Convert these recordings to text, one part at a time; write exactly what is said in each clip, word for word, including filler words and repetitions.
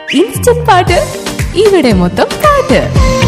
Instant പാട്ട് ഇവിടെ മൊത്തം പാട്ട്.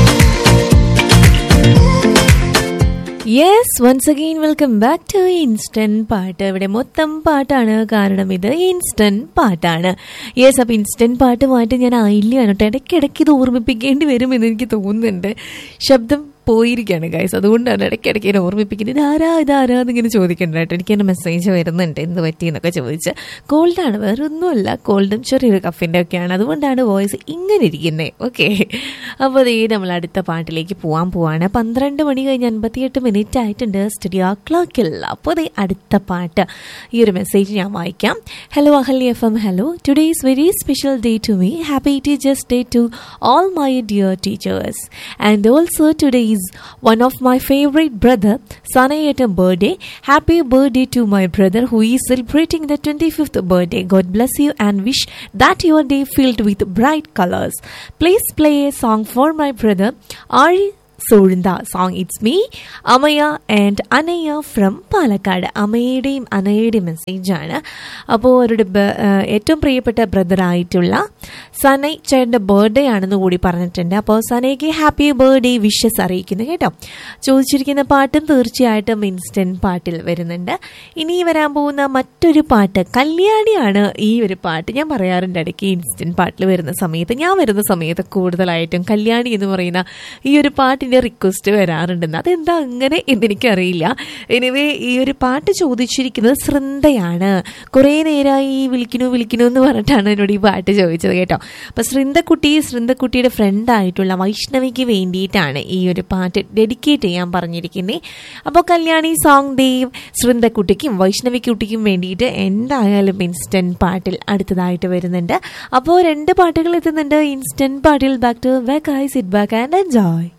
Yes, once again welcome back to instant പാട്ട്. ഇവിടെ മൊത്തം പാട്ടാണ്, കാരണം ഇത് ഇൻസ്റ്റന്റ് പാട്ടാണ്. യെസ്, അപ്പം ഇൻസ്റ്റന്റ് പാട്ടുമായിട്ട് ഞാൻ ആയില്ലാണ് കേട്ടോ. ഇടയ്ക്കിടയ്ക്ക് ഇത് ഓർമ്മിപ്പിക്കേണ്ടി വരുമെന്ന് എനിക്ക് തോന്നുന്നുണ്ട്. ശബ്ദം പോയിരിക്കുകയാണ് ഗൈസ്, അതുകൊണ്ടാണ് ഇടയ്ക്കിടയ്ക്ക് എന്നെ ഓർമ്മിപ്പിക്കുന്നത്. ഇതാരാ ഇതാരാ എന്നിങ്ങനെ ചോദിക്കണ്ട കേട്ടോ. എനിക്ക് എൻ്റെ മെസ്സേജ് വരുന്നുണ്ട് എന്ത് പറ്റിയെന്നൊക്കെ ചോദിച്ച്. കോൾഡാണ്, വേറെ ഒന്നുമല്ല, കോൾഡും ചെറിയൊരു കഫിൻ്റെ ഒക്കെയാണ്, അതുകൊണ്ടാണ് വോയിസ് ഇങ്ങനെ ഇരിക്കുന്നത്. ഓക്കെ, അപ്പോൾ അതേ നമ്മൾ അടുത്ത പാട്ടിലേക്ക് പോകാൻ പോവാണ്. പന്ത്രണ്ട് മണി കഴിഞ്ഞ് അൻപത്തിയെട്ട് മിനിറ്റ് ആയിട്ടുണ്ട് സ്റ്റുഡിയോ ക്ലോക്കിൽ. അപ്പോൾ അതേ അടുത്ത പാട്ട്, ഈ ഒരു മെസ്സേജ് ഞാൻ വായിക്കാം. Hello Ahalya F M, hello. Today is very special day to me. Happy teachers day to all my dear teachers, and also today is one of my favorite brother Sanayata birthday. Happy birthday to my brother who is celebrating the twenty-fifth birthday. God bless you and wish that your day filled with bright colors. Please play a song for my brother Ari Sorinda. Song It's Me, Amaya and Anaya from Palakkad. അമ്മയുടെയും അനയുടെയും മെസ്സേജാണ്. അപ്പോൾ അവരുടെ ഏറ്റവും പ്രിയപ്പെട്ട ബ്രദറായിട്ടുള്ള Sanae ചേട്ടൻ്റെ birthday ആണെന്ന് കൂടി പറഞ്ഞിട്ടുണ്ട്. അപ്പോൾ സനയ്ക്ക് ഹാപ്പി ബർത്ത്ഡേ വിഷസ് അറിയിക്കുന്നു കേട്ടോ. ചോദിച്ചിരിക്കുന്ന പാട്ടും തീർച്ചയായിട്ടും ഇൻസ്റ്റന്റ് പാട്ടിൽ വരുന്നുണ്ട്. ഇനി വരാൻ പോകുന്ന മറ്റൊരു പാട്ട് കല്യാണിയാണ്. ഈ ഒരു പാട്ട് ഞാൻ പറയാറുണ്ട് ഇടയ്ക്ക് ഇൻസ്റ്റന്റ് പാട്ടിൽ വരുന്ന സമയത്ത്, ഞാൻ വരുന്ന സമയത്ത് കൂടുതലായിട്ടും കല്യാണി എന്ന് പറയുന്ന ഈ ഒരു പാട്ട് റിക്വസ്റ്റ് വരാറുണ്ടെന്ന്. അതെന്താ അങ്ങനെ എന്നെനിക്കറിയില്ല. എനിവേ ഈ ഒരു പാട്ട് ചോദിച്ചിരിക്കുന്നത് സൃന്ദയാണ്. കുറേ നേരമായി വിളിക്കണു വിളിക്കണു എന്ന് പറഞ്ഞിട്ടാണ് എന്നോട് ഈ പാട്ട് ചോദിച്ചത് കേട്ടോ. അപ്പം സൃന്ദക്കുട്ടി സൃന്ദക്കുട്ടിയുടെ ഫ്രണ്ടായിട്ടുള്ള വൈഷ്ണവിക്ക് വേണ്ടിയിട്ടാണ് ഈ ഒരു പാട്ട് ഡെഡിക്കേറ്റ് ചെയ്യാൻ പറഞ്ഞിരിക്കുന്നത്. അപ്പോൾ കല്യാണി സോങ് ദേവ് സൃന്ദക്കുട്ടിക്കും വൈഷ്ണവിക്കുട്ടിക്കും വേണ്ടിയിട്ട് എന്തായാലും ഇൻസ്റ്റന്റ് പാട്ടിൽ അടുത്തതായിട്ട് വരുന്നുണ്ട്. അപ്പോൾ രണ്ട് പാട്ടുകൾ എത്തുന്നുണ്ട് ഇൻസ്റ്റന്റ് പാട്ടിൽ. Back to back, I sit back and enjoy.